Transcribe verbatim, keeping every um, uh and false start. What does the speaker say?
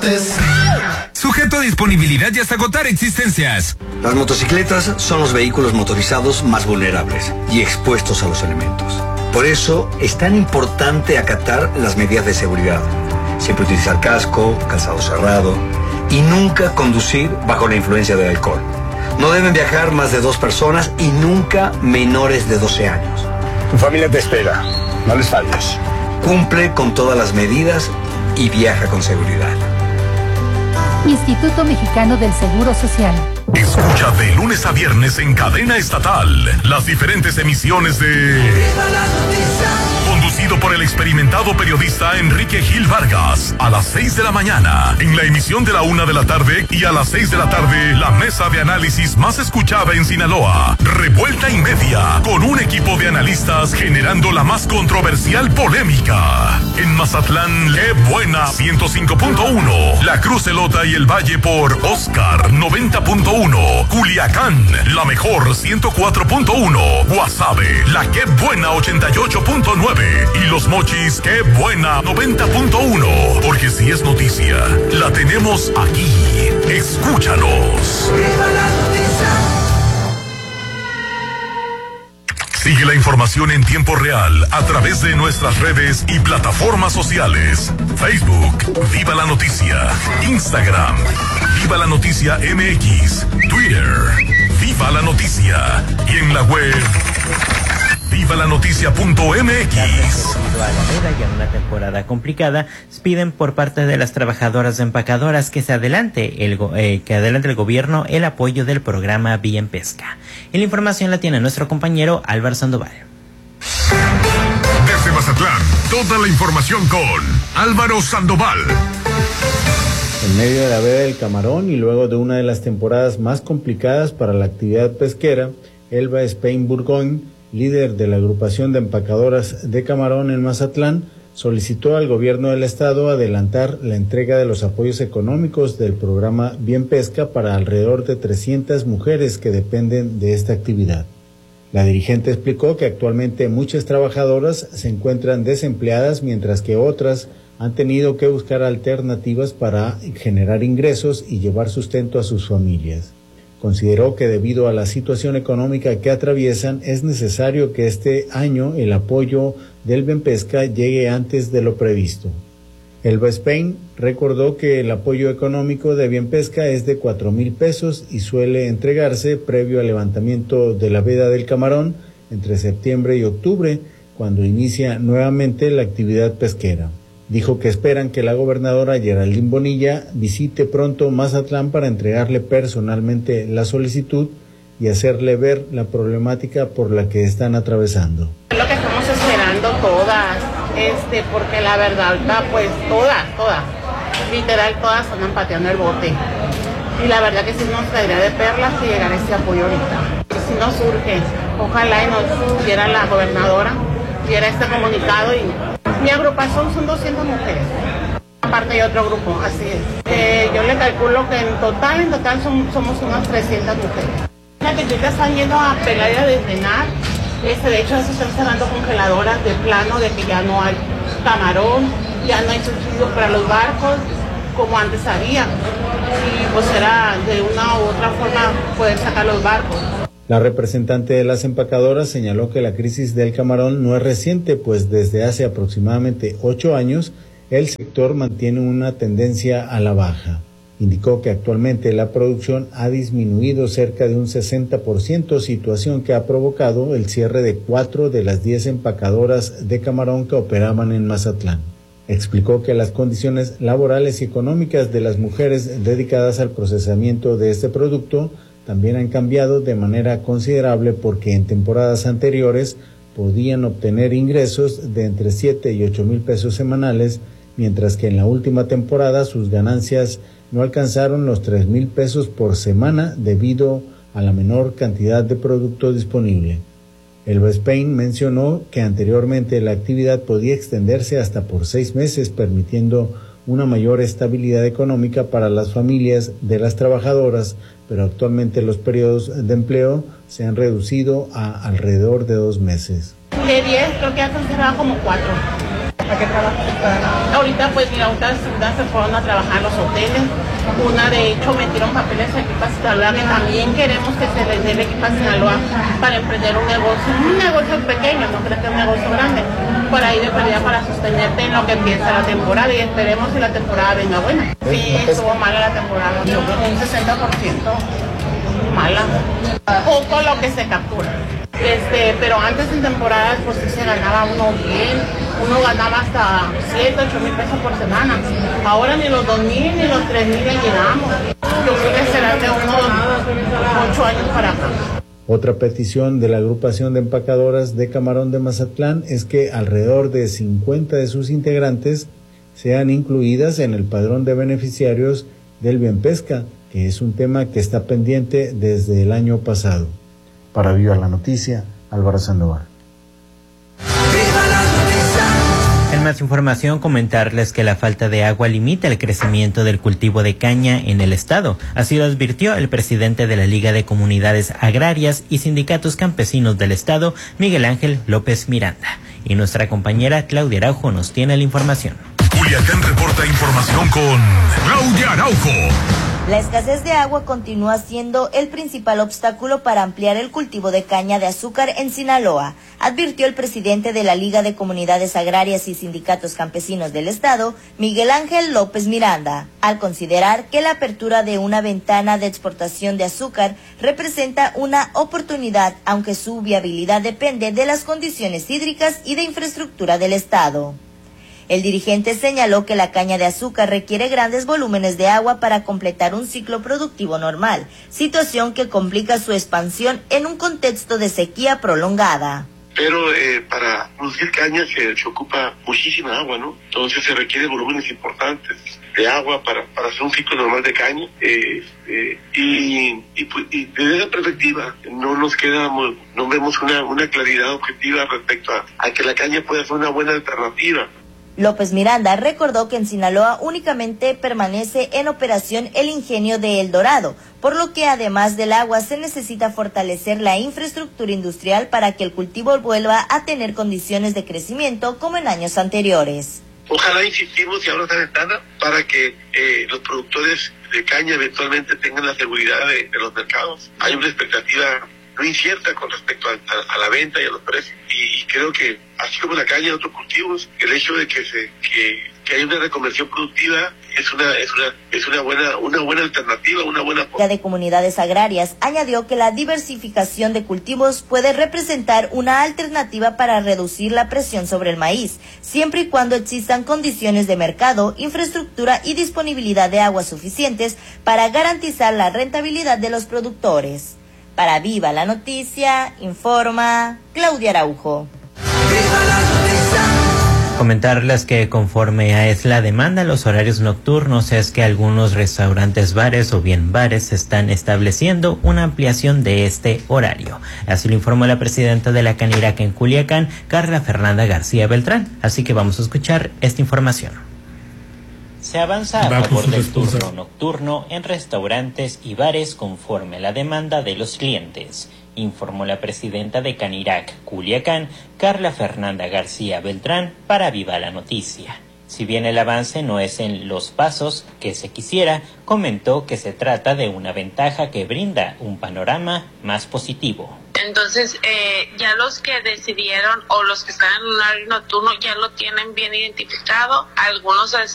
Sujeto a disponibilidad y hasta agotar existencias. Las motocicletas son los vehículos motorizados más vulnerables y expuestos a los elementos. Por eso es tan importante acatar las medidas de seguridad. Siempre utilizar casco, calzado cerrado y nunca conducir bajo la influencia del alcohol. No deben viajar más de dos personas y nunca menores de doce años. Tu familia te espera, no les falles. Cumple con todas las medidas y viaja con seguridad. Instituto Mexicano del Seguro Social. Escucha de lunes a viernes en cadena estatal las diferentes emisiones de Conducido por el experimentado periodista Enrique Gil Vargas a las seis de la mañana, en la emisión de la una de la tarde y a las seis de la tarde, la mesa de análisis más escuchada en Sinaloa, Revuelta y Media, con un equipo de analistas generando la más controversial polémica. En Mazatlán, qué buena ciento cinco punto uno, La Cruz Elota y el Valle por Oscar noventa punto uno, Culiacán, la mejor ciento cuatro punto uno, Guasave, la qué buena ochenta y ocho punto nueve y Los Mochis, qué buena noventa punto uno, porque si es noticia, la tenemos aquí. Escúchanos. Sigue la información en tiempo real a través de nuestras redes y plataformas sociales. Facebook, Viva la Noticia. Instagram, Viva la Noticia M X. Twitter, Viva la Noticia. Y en la web, viva la noticia punto m x. Debido a la veda y a una temporada complicada, piden por parte de las trabajadoras empacadoras que se adelante el eh, que adelante el gobierno el apoyo del programa Bien Pesca. Y la información la tiene nuestro compañero Álvaro Sandoval. Desde Mazatlán, toda la información con Álvaro Sandoval. En medio de la veda del camarón y luego de una de las temporadas más complicadas para la actividad pesquera, Elba Spain Burgoyne, líder de la agrupación de empacadoras de camarón en Mazatlán, solicitó al gobierno del estado adelantar la entrega de los apoyos económicos del programa Bien Pesca para alrededor de trescientas mujeres que dependen de esta actividad. La dirigente explicó que actualmente muchas trabajadoras se encuentran desempleadas, mientras que otras han tenido que buscar alternativas para generar ingresos y llevar sustento a sus familias. Consideró que debido a la situación económica que atraviesan, es necesario que este año el apoyo del Bien Pesca llegue antes de lo previsto. Elba Spain recordó que el apoyo económico de Bien Pesca es de cuatro mil pesos y suele entregarse previo al levantamiento de la veda del camarón entre septiembre y octubre, cuando inicia nuevamente la actividad pesquera. Dijo que esperan que la gobernadora Geraldine Bonilla visite pronto Mazatlán para entregarle personalmente la solicitud y hacerle ver la problemática por la que están atravesando. Es lo que estamos esperando todas, este, porque la verdad, pues todas, todas, literal todas andan pateando el bote. Y la verdad que sí nos traería de perlas que llegara ese apoyo ahorita. Si nos surge, ojalá y nos diera la gobernadora, diera este comunicado y... Mi agrupación son doscientas mujeres, aparte hay otro grupo, así es. Eh, yo le calculo que en total, en total son, somos unas trescientas mujeres. Las que ahorita están yendo a pelar y a desvenar, este, de hecho se están cerrando congeladoras de plano de que ya no hay camarón, ya no hay subsidios para los barcos, como antes había. Y pues era de una u otra forma poder sacar los barcos. La representante de las empacadoras señaló que la crisis del camarón no es reciente, pues desde hace aproximadamente ocho años el sector mantiene una tendencia a la baja. Indicó que actualmente la producción ha disminuido cerca de un sesenta por ciento, situación que ha provocado el cierre de cuatro de las diez empacadoras de camarón que operaban en Mazatlán. Explicó que las condiciones laborales y económicas de las mujeres dedicadas al procesamiento de este producto también han cambiado de manera considerable, porque en temporadas anteriores podían obtener ingresos de entre siete y ocho mil pesos semanales, mientras que en la última temporada sus ganancias no alcanzaron los tres mil pesos por semana debido a la menor cantidad de producto disponible. Elba Spain mencionó que anteriormente la actividad podía extenderse hasta por seis meses, permitiendo una mayor estabilidad económica para las familias de las trabajadoras, pero actualmente los periodos de empleo se han reducido a alrededor de dos meses. De diez creo que ya se han cerrado como cuatro. ¿A qué trabajo están? Ahorita pues mira, otras unas se fueron a trabajar en los hoteles. Una de hecho metieron papeles a Equipa Sinaloa, que también queremos que se les dé el Equipa Sinaloa para emprender un negocio, un negocio pequeño, no creo que es un negocio grande, por ahí de pérdida para sostenerte en lo que empieza la temporada y esperemos que la temporada venga buena. Sí, estuvo mala la temporada, un sesenta por ciento mala, poco lo que se captura. Este, pero antes en temporadas pues sí se ganaba uno bien, uno ganaba hasta siete, ocho mil pesos por semana. Ahora ni los dos mil ni los tres mil le llegamos. Yo creo que será de unos ocho años para acá. Otra petición de la agrupación de empacadoras de camarón de Mazatlán es que alrededor de cincuenta de sus integrantes sean incluidas en el padrón de beneficiarios del Bienpesca, que es un tema que está pendiente desde el año pasado. Para Viva la Noticia, Álvaro Sandoval. En más información, comentarles que la falta de agua limita el crecimiento del cultivo de caña en el estado. Así lo advirtió el presidente de la Liga de Comunidades Agrarias y Sindicatos Campesinos del estado, Miguel Ángel López Miranda. Y nuestra compañera Claudia Araujo nos tiene la información. Culiacán reporta información con Claudia Araujo. La escasez de agua continúa siendo el principal obstáculo para ampliar el cultivo de caña de azúcar en Sinaloa, advirtió el presidente de la Liga de Comunidades Agrarias y Sindicatos Campesinos del Estado, Miguel Ángel López Miranda, al considerar que la apertura de una ventana de exportación de azúcar representa una oportunidad, aunque su viabilidad depende de las condiciones hídricas y de infraestructura del Estado. El dirigente señaló que la caña de azúcar requiere grandes volúmenes de agua para completar un ciclo productivo normal, situación que complica su expansión en un contexto de sequía prolongada. Pero eh, para producir caña se, se ocupa muchísima agua, ¿no? Entonces se requiere volúmenes importantes de agua para, para hacer un ciclo normal de caña. Eh, eh, y, y, y desde esa perspectiva no nos queda, no vemos una, una claridad objetiva respecto a, a que la caña pueda ser una buena alternativa. López Miranda recordó que en Sinaloa únicamente permanece en operación el ingenio de El Dorado, por lo que además del agua se necesita fortalecer la infraestructura industrial para que el cultivo vuelva a tener condiciones de crecimiento como en años anteriores. Ojalá insistimos y abra esa ventana para que eh, los productores de caña eventualmente tengan la seguridad de, de los mercados. Hay una expectativa no incierta con respecto a, a, a la venta y a los precios. Y, y creo que, así como la caña y otros cultivos, el hecho de que se que, que haya una reconversión productiva es una es una es una buena una buena alternativa, una buena. La de Comunidades Agrarias añadió que la diversificación de cultivos puede representar una alternativa para reducir la presión sobre el maíz, siempre y cuando existan condiciones de mercado, infraestructura y disponibilidad de agua suficientes para garantizar la rentabilidad de los productores. Para Viva la Noticia, informa Claudia Araujo. Comentarles que conforme a es la demanda, los horarios nocturnos es que algunos restaurantes, bares o bien bares están estableciendo una ampliación de este horario. Así lo informó la presidenta de la Canirac en Culiacán, Carla Fernanda García Beltrán. Así que vamos a escuchar esta información. Se avanza a favor del turno nocturno en restaurantes y bares conforme a la demanda de los clientes, informó la presidenta de Canirac Culiacán, Carla Fernanda García Beltrán, para Viva la Noticia. Si bien el avance no es en los pasos que se quisiera, comentó que se trata de una ventaja que brinda un panorama más positivo. Entonces, eh, ya los que decidieron o los que están en un horario nocturno ya lo tienen bien identificado. Algunos